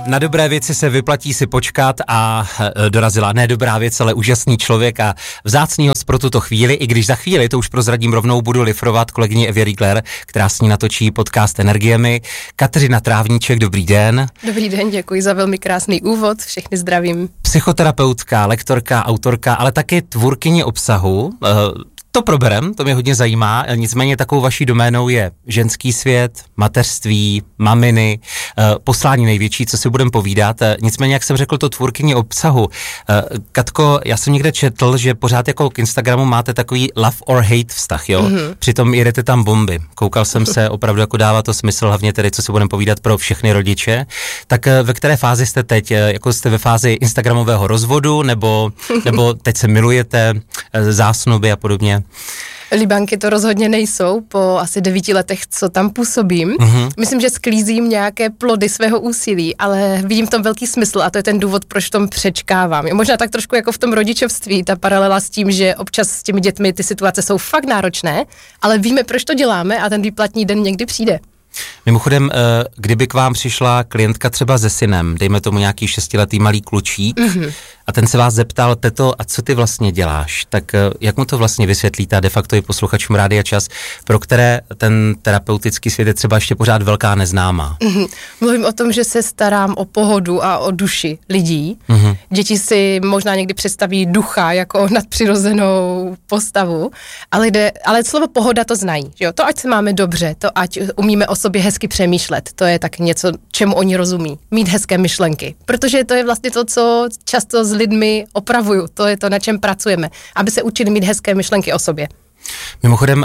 Na dobré věci se vyplatí si počkat a dorazila ne dobrá věc, ale úžasný člověk a vzácný host pro tuto chvíli, i když za chvíli, to už prozradím rovnou, budu lifrovat kolegyni Evě Riegler, která s ní natočí podcast Energiemi. Kateřina Trávníček, dobrý den. Dobrý den, děkuji za velmi krásný úvod, všechny zdravím. Psychoterapeutka, lektorka, autorka, ale taky tvůrkyně obsahu. To proberem, to mě hodně zajímá, nicméně takovou vaší doménou je ženský svět, mateřství, maminy, poslání největší, co si budeme povídat. Nicméně, jak jsem řekl, to tvůrkyně obsahu. Katko, já jsem někde četl, že pořád jako k Instagramu máte takový love or hate vztah, jo? Mm-hmm. Přitom jedete tam bomby. Koukal jsem se, opravdu jako dává to smysl, hlavně tedy, co si budeme povídat pro všechny rodiče. Tak ve které fázi jste teď? Jako jste ve fázi instagramového rozvodu, nebo teď se milujete, zásnuby a podobně? Libanky to rozhodně nejsou po asi 9 letech, co tam působím. Mm-hmm. Myslím, že sklízím nějaké plody svého úsilí, ale vidím v tom velký smysl a to je ten důvod, proč v tom přečkávám. Je možná tak trošku jako v tom rodičovství, ta paralela s tím, že občas s těmi dětmi ty situace jsou fakt náročné, ale víme, proč to děláme a ten výplatní den někdy přijde. Mimochodem, kdyby k vám přišla klientka třeba se synem, dejme tomu nějaký 6letý malý klučík, a ten se vás zeptal, teto, a co ty vlastně děláš, tak jak mu to vlastně vysvětlíte, a de facto i posluchačům Rádia Čas, pro které ten terapeutický svět je třeba ještě pořád velká neznámá? Mluvím o tom, že se starám o pohodu a o duši lidí. Děti si možná někdy představí ducha jako nadpřirozenou postavu, ale slovo pohoda to znají. Že jo? To, ať se máme dobře, to, ať umíme o sobě hezky přemýšlet, to je tak něco, čemu oni rozumí. Mít hezké myšlenky, protože to je vlastně to, co často s lidmi opravuju, to je to, na čem pracujeme, aby se učili mít hezké myšlenky o sobě. Mimochodem,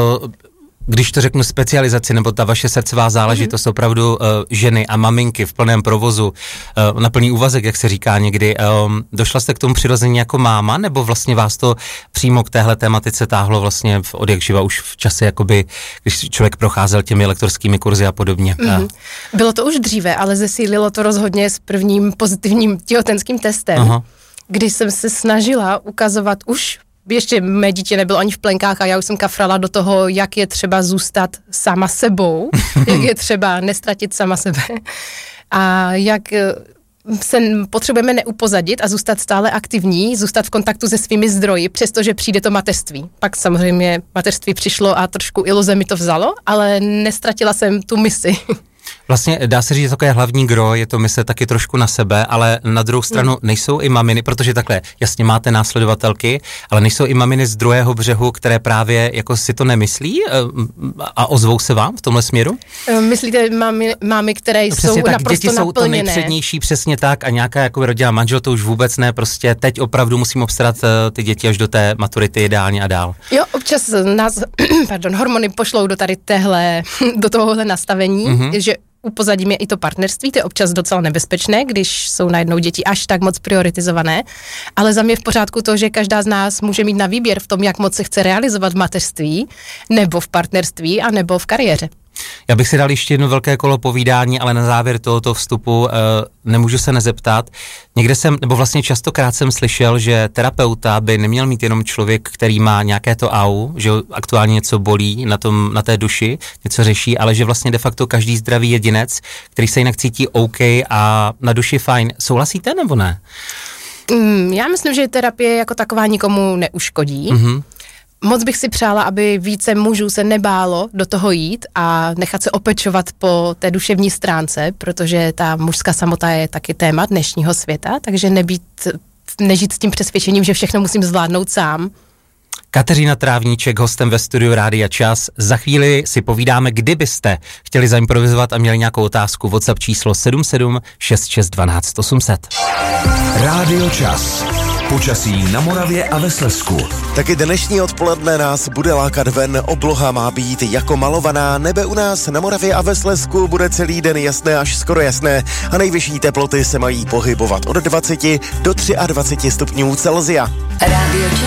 když to řeknu specializaci, nebo ta vaše srdcová záležitost, opravdu ženy a maminky v plném provozu, na plný úvazek, jak se říká někdy, došla jste k tomu přirozeně jako máma, nebo vlastně vás to přímo k téhle tematice táhlo vlastně od jak živa už v čase, jakoby, když člověk procházel těmi lektorskými kurzy a podobně? Bylo to už dříve, ale zesílilo to rozhodně s prvním pozitivním těhotenským testem, když jsem se snažila ukazovat už ještě mé dítě nebylo ani v plenkách a já už jsem kafrala do toho, jak je třeba zůstat sama sebou, jak je třeba nestratit sama sebe a jak se potřebujeme neupozadit a zůstat stále aktivní, zůstat v kontaktu se svými zdroji, přestože přijde to mateřství. Pak samozřejmě mateřství přišlo a trošku iluze mi to vzalo, ale nestratila jsem tu misi. Vlastně dá se říct, takové hlavní gro, je to myslet taky trošku na sebe, ale na druhou stranu nejsou i maminy, protože takhle, jasně máte následovatelky, ale nejsou i maminy z druhého břehu, které právě jako si to nemyslí a ozvou se vám v tomhle směru? Myslíte mámy, které jsou tak, naprosto děti jsou naplněné? To nejpřednější, přesně tak, a nějaká jako rodina manžel, to už vůbec ne, prostě teď opravdu musím obstarat ty děti až do té maturity ideálně a dál. Jo, občas nás, hormony pošlou do tohohle nastavení, že upozadím je i to partnerství, to je občas docela nebezpečné, když jsou najednou děti až tak moc prioritizované, ale za mě v pořádku to, že každá z nás může mít na výběr v tom, jak moc se chce realizovat v mateřství, nebo v partnerství, a nebo v kariéře. Já bych si dal ještě jedno velké kolo povídání, ale na závěr tohoto vstupu nemůžu se nezeptat. Někde jsem, nebo vlastně častokrát jsem slyšel, že terapeuta by neměl mít jenom člověk, který má nějaké to že aktuálně něco bolí na té duši, něco řeší, ale že vlastně de facto každý zdravý jedinec, který se jinak cítí OK a na duši fajn. Souhlasíte nebo ne? Já myslím, že terapie jako taková nikomu neuškodí. Moc bych si přála, aby více mužů se nebálo do toho jít a nechat se opečovat po té duševní stránce, protože ta mužská samota je taky téma dnešního světa, takže nežít s tím přesvědčením, že všechno musím zvládnout sám. Kateřina Trávníček, hostem ve studiu Rádia Čas. Za chvíli si povídáme, kdybyste chtěli zaimprovizovat a měli nějakou otázku. WhatsApp číslo 77 66 12 800. Rádio Čas. Počasí na Moravě a ve Slezsku. Taky dnešní odpoledne nás bude lákat ven, obloha má být jako malovaná, nebe u nás na Moravě a ve Slezsku bude celý den jasné až skoro jasné a nejvyšší teploty se mají pohybovat od 20 do 23 stupňů Celsia. Rádio